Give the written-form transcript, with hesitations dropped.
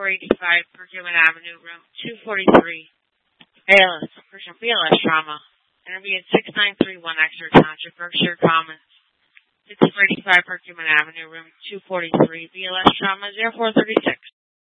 485 Perkins Avenue, room 243. ALS, Christian BLS trauma. Interview at 6931 Exeter Township, Berkshire Commons. 485 Perkins Avenue, room 243. BLS trauma 0436.